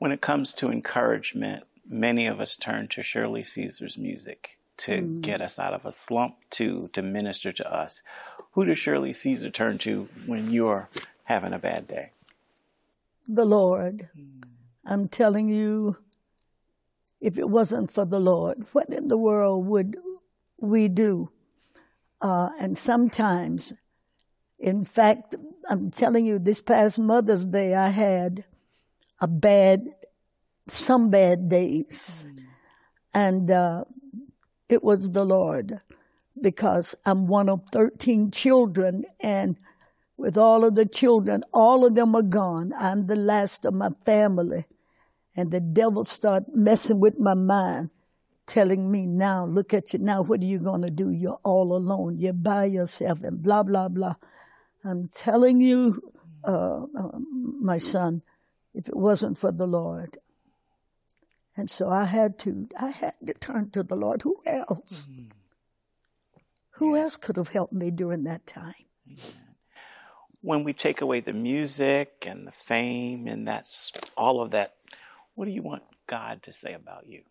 When it comes to encouragement, many of us turn to Shirley Caesar's music to get us out of a slump, to minister to us. Who does Shirley Caesar turn to when you're having a bad day? The Lord. I'm telling you, if it wasn't for the Lord, what in the world would we do? And sometimes, in fact, I'm telling you, this past Mother's Day, I had some bad days. And it was the Lord, because I'm one of 13 children, and with all of the children, all of them are gone. I'm the last of my family. And the devil started messing with my mind, telling me, now, look at you now, what are you going to do? You're all alone. You're by yourself, and blah, blah, blah. I'm telling you, my son, if it wasn't for the Lord. And so I had to turn to the Lord. Who else? Who else could have helped me during that time? When we take away the music and the fame and that's all of that, what do you want God to say about you?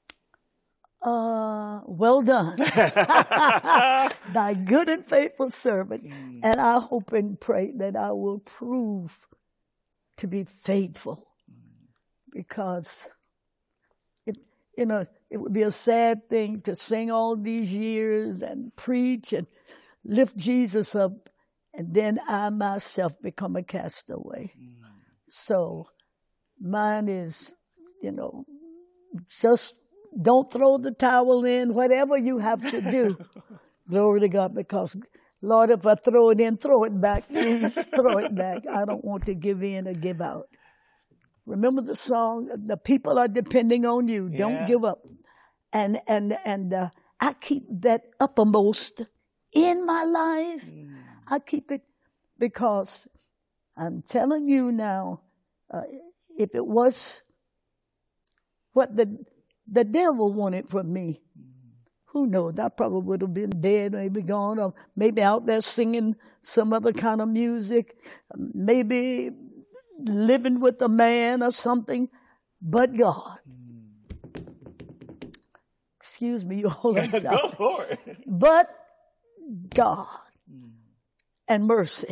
Well done, thy good and faithful servant. And I hope and pray that I will prove to be faithful, because it would be a sad thing to sing all these years and preach and lift Jesus up, and then I myself become a castaway. So mine is, just don't throw the towel in, whatever you have to do. Glory to God, because, Lord, if I throw it in, throw it back. Please throw it back. I don't want to give in or give out. Remember the song, the people are depending on you. Don't give up. And I keep that uppermost in my life. I keep it because I'm telling you now, if it was what the devil wanted from me, who knows? I probably would have been dead, maybe gone, or maybe out there singing some other kind of music, maybe living with a man or something. But God, excuse me, you all. Go for it. But God and mercy.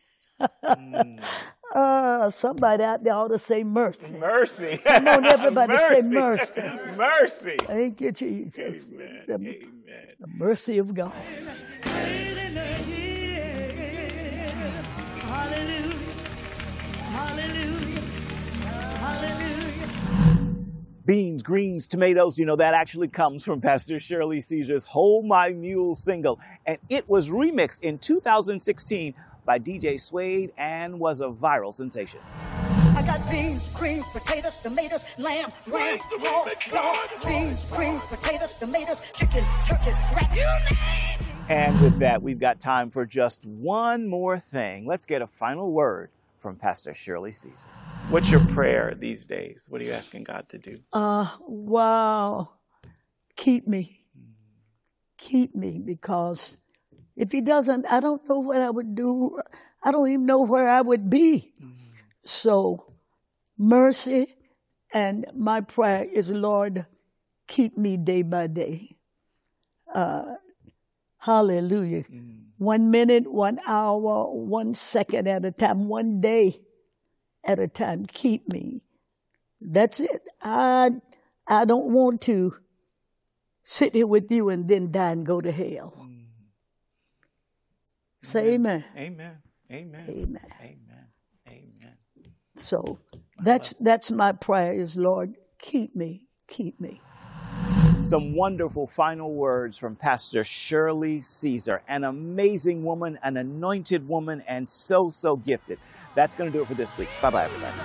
Somebody out there ought to say mercy. Mercy. Come on, everybody, mercy. say mercy. Mercy. Thank you, Jesus. Amen. The mercy of God. Hallelujah. Hallelujah. Hallelujah. Beans, greens, tomatoes, that actually comes from Pastor Shirley Caesar's Hold My Mule single. And it was remixed in 2016 by DJ Suede and was a viral sensation. I got beans, greens, potatoes, tomatoes, lamb, ram, pork, dog, beans, greens, potatoes, tomatoes, chicken, turkeys, rat, you name it. And with that, we've got time for just one more thing. Let's get a final word from Pastor Shirley Caesar. What's your prayer these days? What are you asking God to do? Wow. Keep me. Keep me, because if he doesn't, I don't know what I would do. I don't even know where I would be. So, mercy, and my prayer is, Lord, keep me day by day. Hallelujah. 1 minute, 1 hour, 1 second at a time, 1 day at a time. Keep me. That's it. I don't want to sit here with you and then die and go to hell. Say amen. Amen. Amen. Amen. Amen. Amen. So that's my prayer is, Lord, keep me, keep me. Some wonderful final words from Pastor Shirley Caesar, an amazing woman, an anointed woman, and so gifted. That's going to do it for this week. Bye-bye, everybody.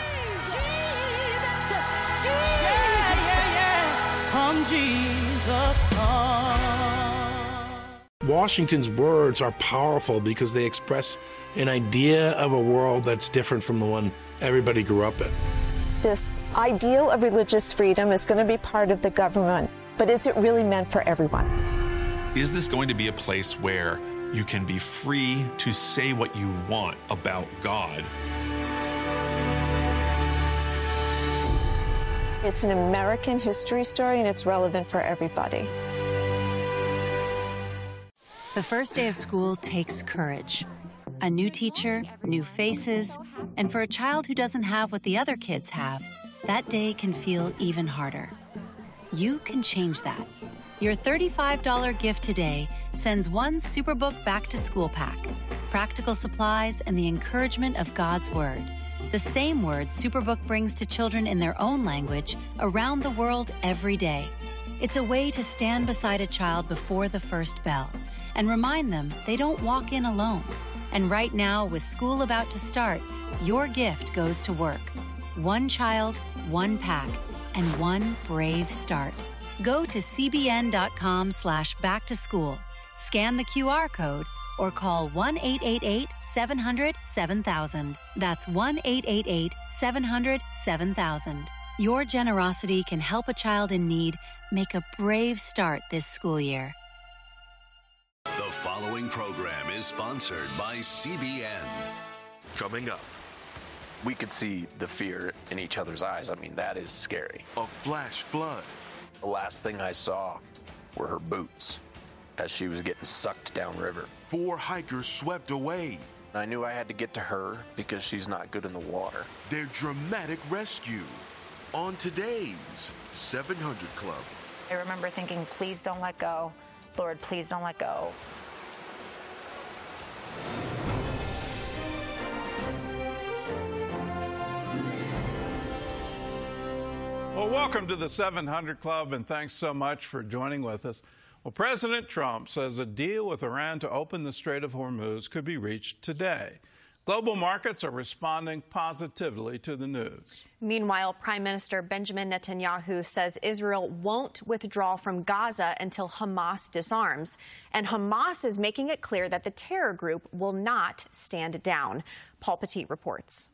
Come, Jesus, come. Washington's words are powerful because they express an idea of a world that's different from the one everybody grew up in. This ideal of religious freedom is going to be part of the government, but is it really meant for everyone? Is this going to be a place where you can be free to say what you want about God? It's an American history story, and it's relevant for everybody. The first day of school takes courage. A new teacher, new faces, and for a child who doesn't have what the other kids have, that day can feel even harder. You can change that. Your $35 gift today sends one Superbook back-to-school pack, practical supplies, and the encouragement of God's Word. The same word Superbook brings to children in their own language around the world every day. It's a way to stand beside a child before the first bell and remind them they don't walk in alone. And right now, with school about to start, your gift goes to work. One child, one pack, and one brave start. Go to cbn.com/back-to-school, scan the QR code, or call 1-888-700-7000. That's 1-888-700-7000. Your generosity can help a child in need make a brave start this school year. The following program is sponsored by CBN. Coming up, we could see the fear in each other's eyes. I mean, that is scary. A flash flood. The last thing I saw were her boots as she was getting sucked downriver. 4 hikers swept away. I knew I had to get to her because she's not good in the water. Their dramatic rescue on today's 700 Club. I remember thinking, please don't let go. Lord, please don't let go. Well, welcome to the 700 Club, and thanks so much for joining with us. Well, President Trump says a deal with Iran to open the Strait of Hormuz could be reached today. Global markets are responding positively to the news. Meanwhile, Prime Minister Benjamin Netanyahu says Israel won't withdraw from Gaza until Hamas disarms. And Hamas is making it clear that the terror group will not stand down. Paul Petit reports.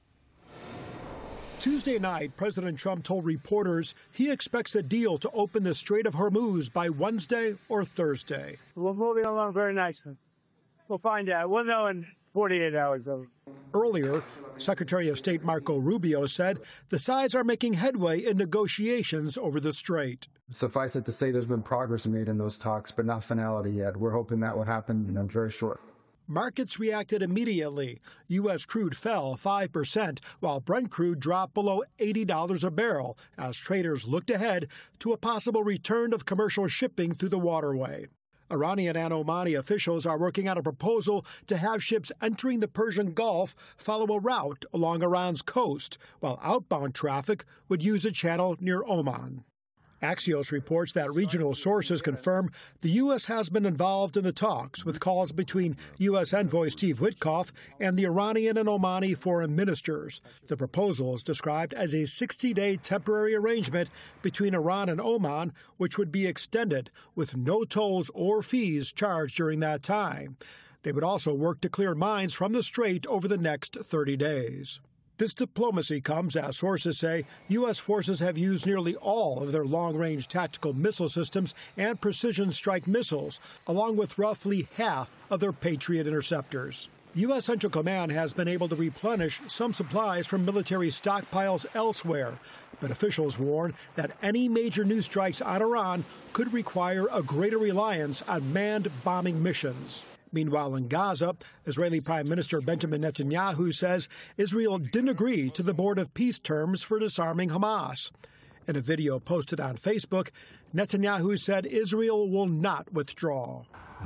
Tuesday night, President Trump told reporters he expects a deal to open the Strait of Hormuz by Wednesday or Thursday. We're moving along very nicely. We'll find out. We'll know in 48 hours. Earlier, Secretary of State Marco Rubio said the sides are making headway in negotiations over the strait. Suffice it to say there's been progress made in those talks, but not finality yet. We're hoping that will happen very short. Markets reacted immediately. U.S. crude fell 5%, while Brent crude dropped below $80 a barrel as traders looked ahead to a possible return of commercial shipping through the waterway. Iranian and Omani officials are working on a proposal to have ships entering the Persian Gulf follow a route along Iran's coast, while outbound traffic would use a channel near Oman. Axios reports that regional sources confirm the U.S. has been involved in the talks, with calls between U.S. envoy Steve Witkoff and the Iranian and Omani foreign ministers. The proposal is described as a 60-day temporary arrangement between Iran and Oman, which would be extended with no tolls or fees charged during that time. They would also work to clear mines from the strait over the next 30 days. This diplomacy comes as sources say U.S. forces have used nearly all of their long-range tactical missile systems and precision strike missiles, along with roughly half of their Patriot interceptors. U.S. Central Command has been able to replenish some supplies from military stockpiles elsewhere, but officials warn that any major new strikes on Iran could require a greater reliance on manned bombing missions. Meanwhile, in Gaza, Israeli Prime Minister Benjamin Netanyahu says Israel didn't agree to the Board of Peace terms for disarming Hamas. In a video posted on Facebook, Netanyahu said Israel will not withdraw.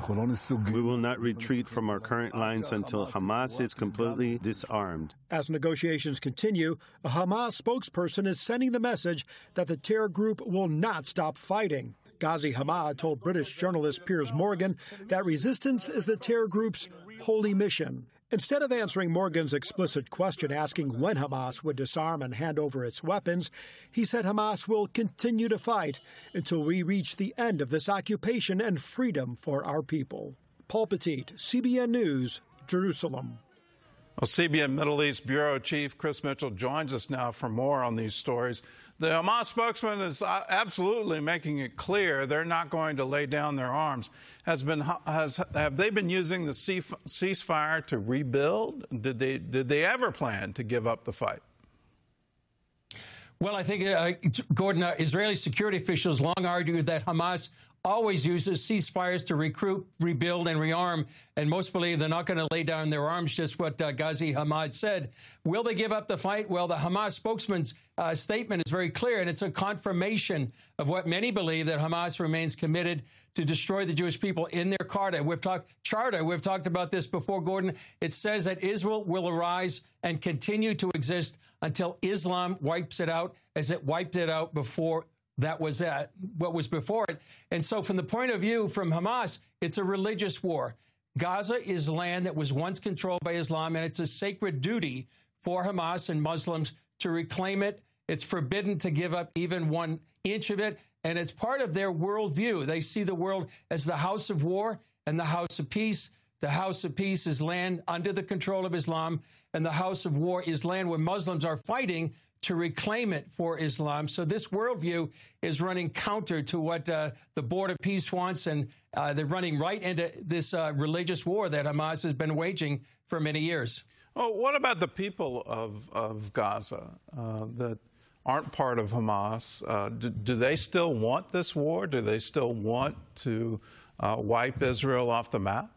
We will not retreat from our current lines until Hamas is completely disarmed. As negotiations continue, a Hamas spokesperson is sending the message that the terror group will not stop fighting. Ghazi Hamad told British journalist Piers Morgan that resistance is the terror group's holy mission. Instead of answering Morgan's explicit question asking when Hamas would disarm and hand over its weapons, he said Hamas will continue to fight until we reach the end of this occupation and freedom for our people. Paul Petit, CBN News, Jerusalem. Well, CBN Middle East Bureau Chief Chris Mitchell joins us now for more on these stories. The Hamas spokesman is absolutely making it clear they're not going to lay down their arms. Have they been using the ceasefire to rebuild? Did they ever plan to give up the fight? Well, I think, Gordon, Israeli security officials long argued that Hamas always uses ceasefires to recruit, rebuild, and rearm, and most believe they're not going to lay down their arms, just what Ghazi Hamad said. Will they give up the fight? Well, the Hamas spokesman's statement is very clear, and it's a confirmation of what many believe, that Hamas remains committed to destroy the Jewish people in their charter. We've talked about this before, Gordon. It says that Israel will arise and continue to exist until Islam wipes it out, as it wiped it out before that was what was before it. And so from the point of view from Hamas, it's a religious war. Gaza is land that was once controlled by Islam, and it's a sacred duty for Hamas and Muslims to reclaim it. It's forbidden to give up even 1 inch of it, and it's part of their worldview. They see the world as the house of war and the house of peace. The house of peace is land under the control of Islam, and the house of war is land where Muslims are fighting to reclaim it for Islam. So this worldview is running counter to what the Board of Peace wants, and they're running right into this religious war that Hamas has been waging for many years. Oh, what about the people of Gaza that aren't part of Hamas? Do they still want this war? Do they still want to wipe Israel off the map?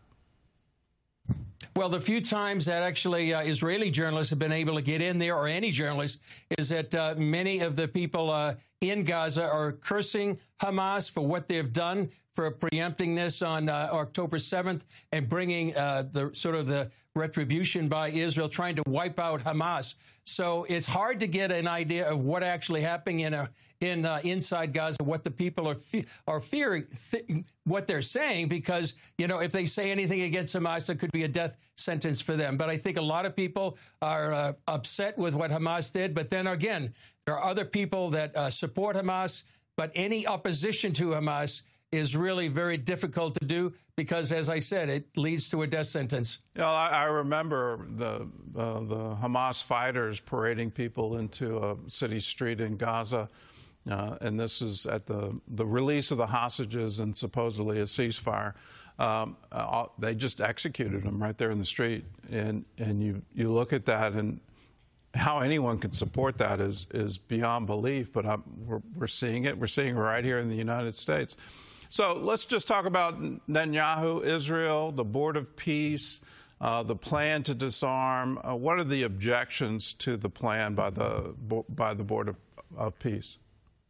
Well, the few times that actually Israeli journalists have been able to get in there, or any journalist, is that many of the people in Gaza are cursing Hamas for what they've done, for preempting this on October 7th and bringing the retribution by Israel, trying to wipe out Hamas. So it's hard to get an idea of what actually happening inside Gaza, what the people are fearing, what they're saying, because, if they say anything against Hamas, it could be a death sentence for them. But I think a lot of people are upset with what Hamas did. But then again, there are other people that support Hamas, but any opposition to Hamas is really very difficult to do because, as I said, it leads to a death sentence. I remember the Hamas fighters parading people into a city street in Gaza, and this is at the release of the hostages and supposedly a ceasefire. They just executed them right there in the street, and you look at that, and how anyone can support that is beyond belief. But we're seeing it. We're seeing it right here in the United States. So let's just talk about Netanyahu, Israel, the Board of Peace, the plan to disarm. What are the objections to the plan by the Board of Peace?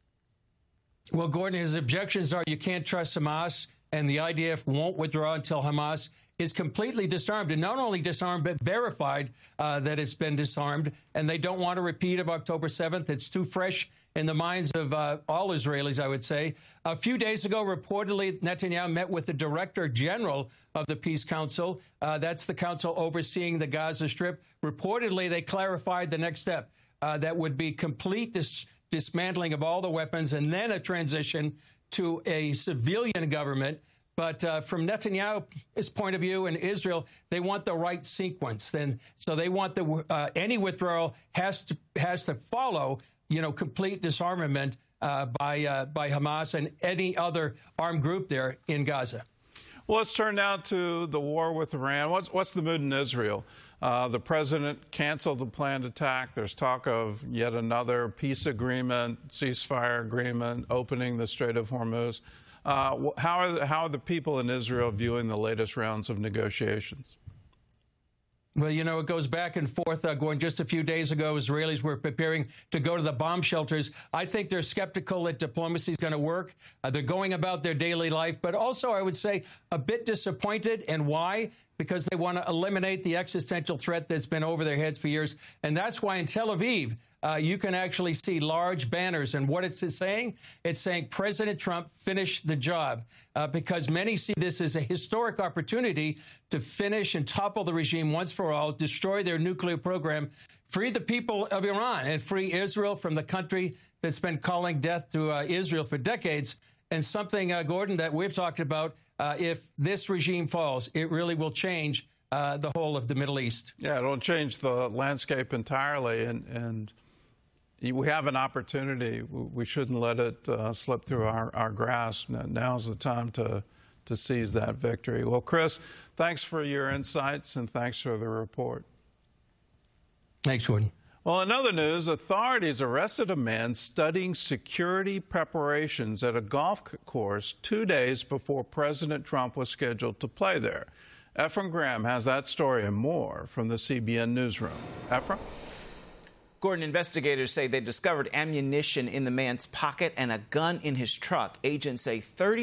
Well, Gordon, his objections are you can't trust Hamas, and the IDF won't withdraw until Hamas is completely disarmed, and not only disarmed, but verified that it's been disarmed. And they don't want a repeat of October 7th. It's too fresh in the minds of all Israelis, I would say. A few days ago, reportedly, Netanyahu met with the Director General of the Peace Council. That's the council overseeing the Gaza Strip. Reportedly, they clarified the next step. That would be complete dismantling of all the weapons and then a transition to a civilian government. But from Netanyahu's point of view in Israel, they want the right sequence. So they want any withdrawal has to follow, complete disarmament by Hamas and any other armed group there in Gaza. Well, let's turn now to the war with Iran. What's the mood in Israel? The president canceled the planned attack. There's talk of yet another peace agreement, ceasefire agreement, opening the Strait of Hormuz. How are the people in Israel viewing the latest rounds of negotiations? Well, it goes back and forth. Going just a few days ago, Israelis were preparing to go to the bomb shelters. I think they're skeptical that diplomacy is going to work. They're going about their daily life, but also, I would say, a bit disappointed. And why? Because they want to eliminate the existential threat that's been over their heads for years. And that's why in Tel Aviv, you can actually see large banners. And what it's saying? It's saying President Trump finished the job, because many see this as a historic opportunity to finish and topple the regime once for all, destroy their nuclear program, free the people of Iran, and free Israel from the country that's been calling death to Israel for decades. And something, Gordon, that we've talked about, if this regime falls, it really will change the whole of the Middle East. Yeah, it'll change the landscape entirely. And we have an opportunity. We shouldn't let it slip through our grasp. Now's the time to seize that victory. Well, Chris, thanks for your insights and thanks for the report. Thanks, Gordon. Well, in other news, authorities arrested a man studying security preparations at a golf course 2 days before President Trump was scheduled to play there. Ephraim Graham has that story and more from the CBN newsroom. Ephraim? Gordon, investigators say they discovered ammunition in the man's pocket and a gun in his truck. Agents say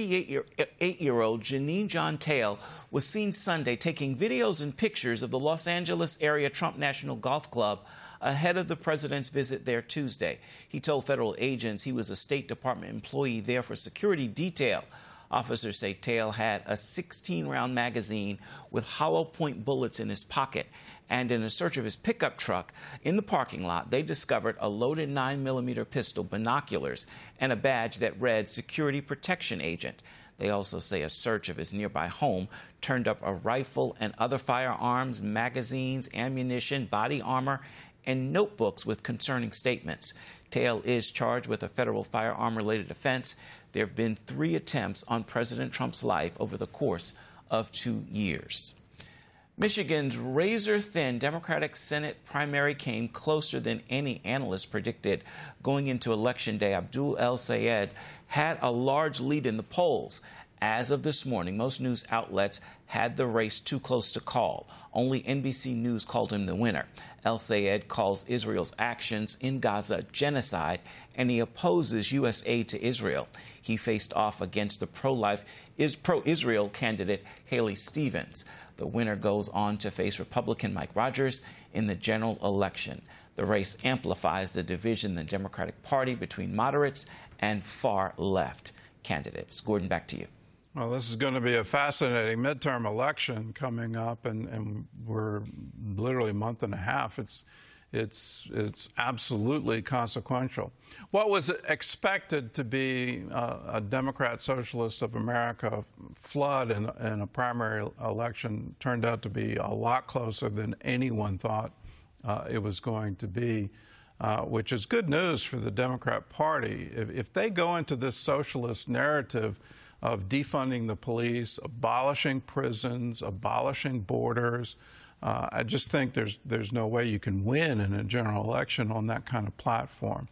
38-year-old Janine John Tail was seen Sunday taking videos and pictures of the Los Angeles area Trump National Golf Club ahead of the president's visit there Tuesday. He told federal agents he was a State Department employee there for security detail. Officers say Tail had a 16-round magazine with hollow point bullets in his pocket. And in a search of his pickup truck in the parking lot, they discovered a loaded 9mm pistol, binoculars, and a badge that read Security Protection Agent. They also say a search of his nearby home turned up a rifle and other firearms, magazines, ammunition, body armor, and notebooks with concerning statements. Tail is charged with a federal firearm-related offense. There have been 3 attempts on President Trump's life over the course of 2 years. Michigan's razor-thin Democratic Senate primary came closer than any analyst predicted. Going into Election Day, Abdul El-Sayed had a large lead in the polls. As of this morning, most news outlets had the race too close to call. Only NBC News called him the winner. El-Sayed calls Israel's actions in Gaza genocide, and he opposes U.S. aid to Israel. He faced off against the pro-Israel candidate Haley Stevens. The winner goes on to face Republican Mike Rogers in the general election. The race amplifies the division in the Democratic Party between moderates and far-left candidates. Gordon, back to you. Well, this is going to be a fascinating midterm election coming up, and we're literally a month and a half. It's absolutely consequential. What was expected to be a Democrat Socialist of America flood in a primary election turned out to be a lot closer than anyone thought it was going to be, which is good news for the Democrat Party. If they go into this socialist narrative of defunding the police, abolishing prisons, abolishing borders, I just think there's no way you can win in a general election on that kind of platform.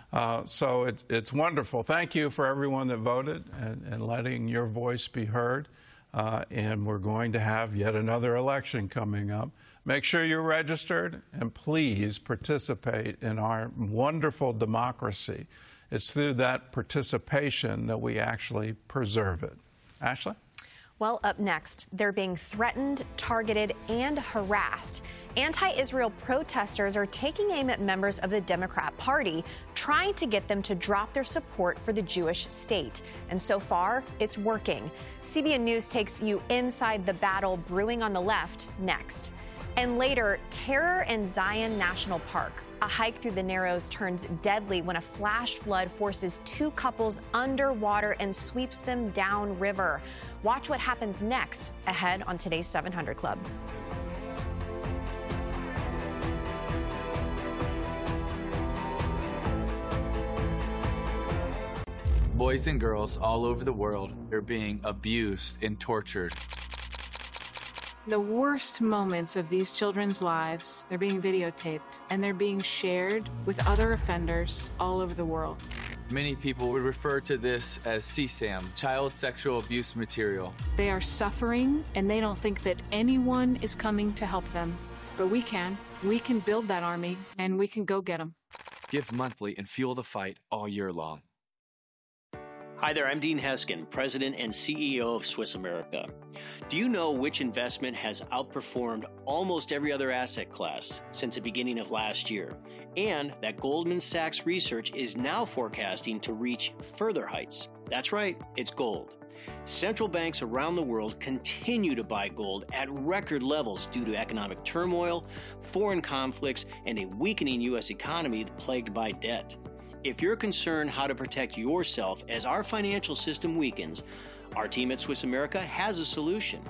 So it's wonderful. Thank you for everyone that voted and letting your voice be heard. And we're going to have yet another election coming up. Make sure you're registered, and please participate in our wonderful democracy. It's through that participation that we actually preserve it. Ashley? Well, up next, they're being threatened, targeted, and harassed. Anti-Israel protesters are taking aim at members of the Democrat Party, trying to get them to drop their support for the Jewish state. And so far, it's working. CBN News takes you inside the battle brewing on the left next. And later, terror in Zion National Park. A hike through the Narrows turns deadly when a flash flood forces 2 couples underwater and sweeps them downriver. Watch what happens next ahead on today's 700 Club. Boys and girls all over the world are being abused and tortured. The worst moments of these children's lives, they're being videotaped, and they're being shared with other offenders all over the world. Many people would refer to this as CSAM, child sexual abuse material. They are suffering, and they don't think that anyone is coming to help them. But we can. We can build that army, and we can go get them. Give monthly and fuel the fight all year long. Hi there, I'm Dean Heskin, President and CEO of Swiss America. Do you know which investment has outperformed almost every other asset class since the beginning of last year? And that Goldman Sachs research is now forecasting to reach further heights. That's right, it's gold. Central banks around the world continue to buy gold at record levels due to economic turmoil, foreign conflicts, and a weakening U.S. economy plagued by debt. If you're concerned how to protect yourself as our financial system weakens, our team at Swiss America has a solution.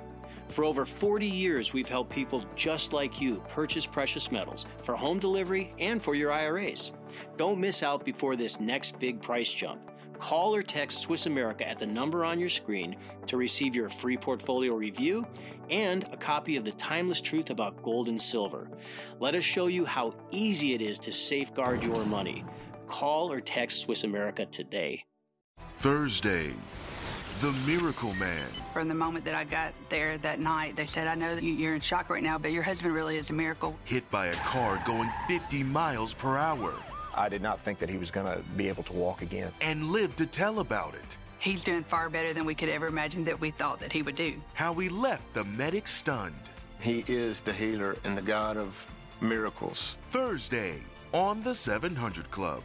For over 40 years, we've helped people just like you purchase precious metals for home delivery and for your IRAs. Don't miss out before this next big price jump. Call or text Swiss America at the number on your screen to receive your free portfolio review and a copy of The Timeless Truth About Gold and Silver. Let us show you how easy it is to safeguard your money. Call or text Swiss America today. Thursday, the Miracle Man. From the moment that I got there that night, they said, I know that you're in shock right now, but your husband really is a miracle. Hit by a car going 50 miles per hour. I did not think that he was going to be able to walk again. And lived to tell about it. He's doing far better than we could ever imagine that we thought that he would do. How he left the medic stunned. He is the healer and the God of miracles. Thursday on the 700 Club.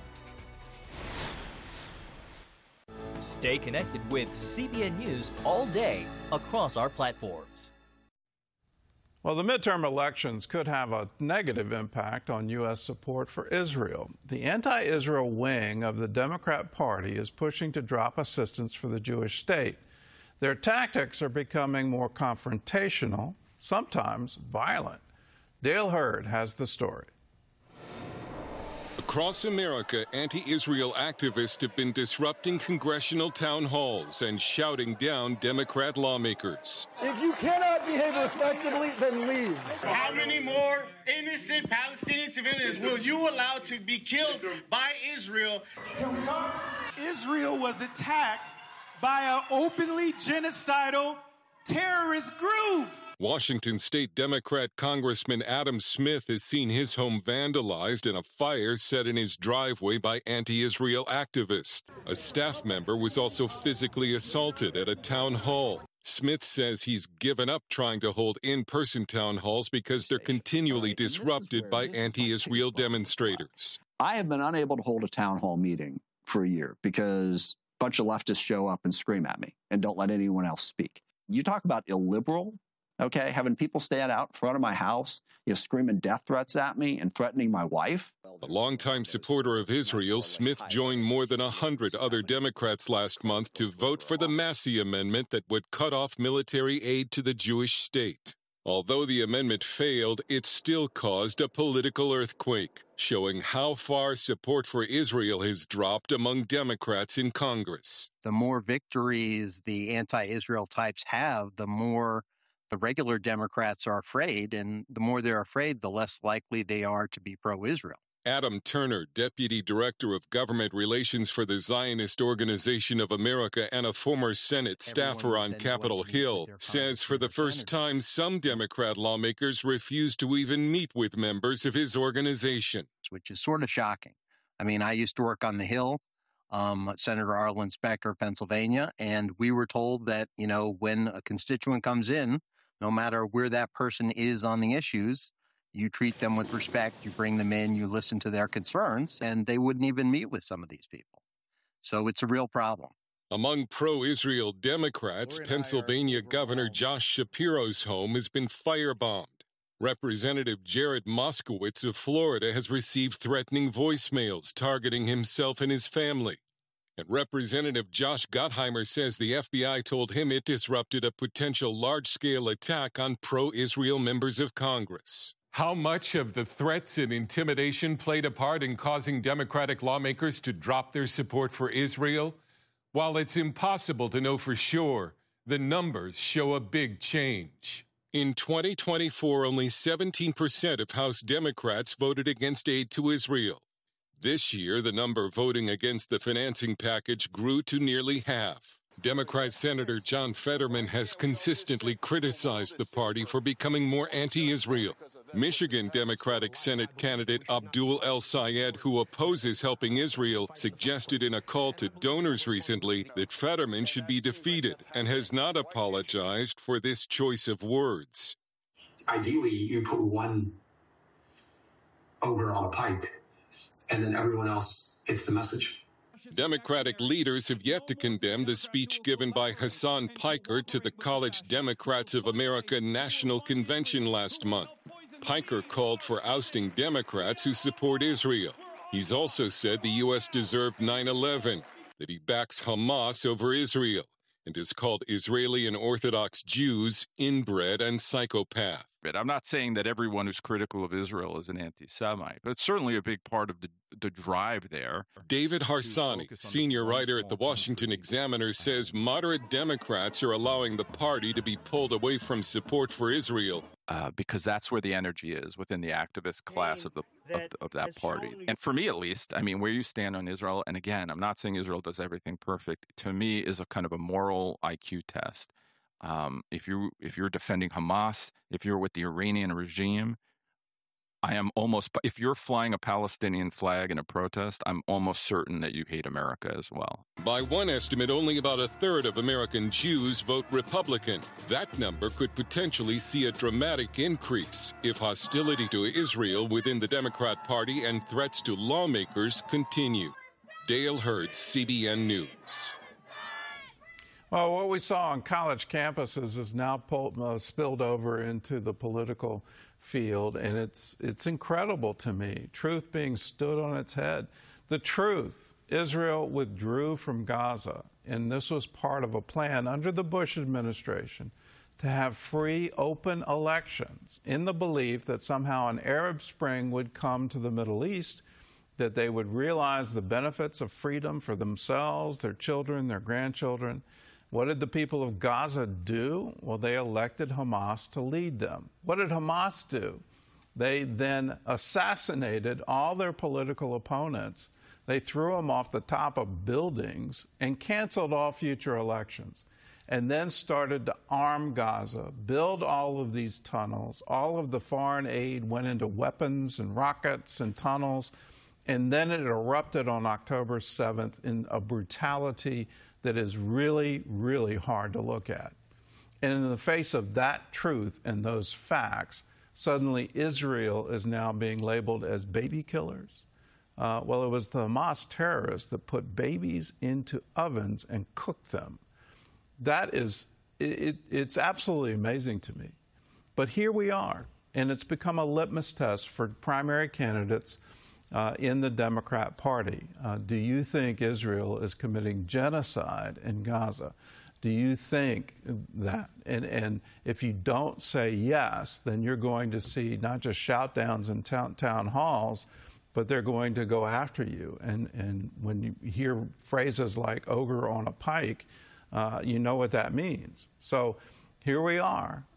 Stay connected with CBN News all day across our platforms. Well, the midterm elections could have a negative impact on U.S. support for Israel. The anti-Israel wing of the Democrat Party is pushing to drop assistance for the Jewish state. Their tactics are becoming more confrontational, sometimes violent. Dale Hurd has the story. Across America, anti-Israel activists have been disrupting congressional town halls and shouting down Democrat lawmakers. If you cannot behave respectfully, then leave. How many more innocent Palestinian civilians will you allow to be killed by Israel? Can we talk? Israel was attacked by an openly genocidal terrorist group. Washington State Democrat Congressman Adam Smith has seen his home vandalized and a fire set in his driveway by anti-Israel activists. A staff member was also physically assaulted at a town hall. Smith says he's given up trying to hold in-person town halls because they're continually disrupted by anti-Israel demonstrators. I have been unable to hold a town hall meeting for a year because a bunch of leftists show up and scream at me and don't let anyone else speak. You talk about illiberal. Okay, having people stand out in front of my house, screaming death threats at me and threatening my wife. A longtime supporter of Israel, Smith joined more than 100 other Democrats last month to vote for the Massey Amendment that would cut off military aid to the Jewish state. Although the amendment failed, it still caused a political earthquake, showing how far support for Israel has dropped among Democrats in Congress. The more victories the anti-Israel types have, the more the regular Democrats are afraid, and the more they're afraid, the less likely they are to be pro-Israel. Adam Turner, Deputy Director of Government Relations for the Zionist Organization of America and a former Senate staffer on Capitol Hill, says for the first time some Democrat lawmakers refuse to even meet with members of his organization. Which is sort of shocking. I mean, I used to work on the Hill, Senator Arlen Specter of Pennsylvania, and we were told that, when a constituent comes in, no matter where that person is on the issues, you treat them with respect, you bring them in, you listen to their concerns, and they wouldn't even meet with some of these people. So it's a real problem. Among pro-Israel Democrats, Pennsylvania Governor Josh Shapiro's home has been firebombed. Representative Jared Moskowitz of Florida has received threatening voicemails targeting himself and his family. And Representative Josh Gottheimer says the FBI told him it disrupted a potential large-scale attack on pro-Israel members of Congress. How much of the threats and intimidation played a part in causing Democratic lawmakers to drop their support for Israel? While it's impossible to know for sure, the numbers show a big change. In 2024, only 17% of House Democrats voted against aid to Israel. This year, the number voting against the financing package grew to nearly half. Democrat Senator John Fetterman has consistently criticized the party for becoming more anti-Israel. Michigan Democratic Senate candidate Abdul El-Sayed, who opposes helping Israel, suggested in a call to donors recently that Fetterman should be defeated and has not apologized for this choice of words. Ideally, you put one over on a pipe, and then everyone else gets the message. Democratic leaders have yet to condemn the speech given by Hassan Piker to the College Democrats of America National Convention last month. Piker called for ousting Democrats who support Israel. He's also said the U.S. deserved 9/11, that he backs Hamas over Israel, and has called Israeli and Orthodox Jews inbred and psychopath. I'm not saying that everyone who's critical of Israel is an anti-Semite, but it's certainly a big part of the drive there. David Harsanyi, senior writer at the Washington Examiner, says moderate Democrats are allowing the party to be pulled away from support for Israel. Because that's where the energy is within the activist class of that party. And for me, at least, I mean, where you stand on Israel, and again, I'm not saying Israel does everything perfect, to me is a kind of a moral IQ test. If you're defending Hamas, if you're with the Iranian regime, if you're flying a Palestinian flag in a protest, I'm almost certain that you hate America as well. By one estimate, only about a third of American Jews vote Republican. That number could potentially see a dramatic increase if hostility to Israel within the Democrat Party and threats to lawmakers continue. Dale Hurd, CBN News. Well, what we saw on college campuses is now spilled over into the political field, and it's incredible to me. Truth being stood on its head. The truth, Israel withdrew from Gaza, and this was part of a plan under the Bush administration to have free, open elections in the belief that somehow an Arab Spring would come to the Middle East, that they would realize the benefits of freedom for themselves, their children, their grandchildren. What did the people of Gaza do? Well, they elected Hamas to lead them. What did Hamas do? They then assassinated all their political opponents. They threw them off the top of buildings and canceled all future elections, and then started to arm Gaza, build all of these tunnels. All of the foreign aid went into weapons and rockets and tunnels, and then it erupted on October 7th in a brutality that is really, really hard to look at. And in the face of that truth and those facts, suddenly Israel is now being labeled as baby killers. Well, it was the Hamas terrorists that put babies into ovens and cooked them. That is, it's absolutely amazing to me. But here we are, and it's become a litmus test for primary candidates in the Democrat Party. Do you think Israel is committing genocide in Gaza? Do you think that? And if you don't say yes, then you're going to see not just shout-downs in town halls, but they're going to go after you. And when you hear phrases like ogre on a pike, you know what that means. So here we are.